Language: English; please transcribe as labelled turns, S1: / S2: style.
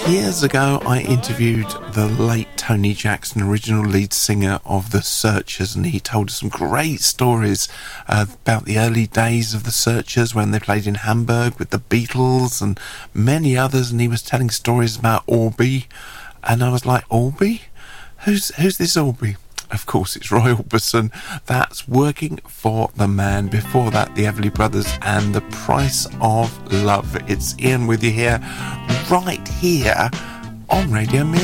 S1: Years ago, I interviewed the late Tony Jackson, original lead singer of The Searchers, and he told us some great stories about the early days of The Searchers when they played in Hamburg with the Beatles and many others, and he was telling stories about Orby, and I was like, Orby? Who's this Orby? Of course, it's Roy Orbison. That's Working for the Man. Before that, the Everly Brothers and The Price of Love. It's Ian with you here, right here on Radio Mia.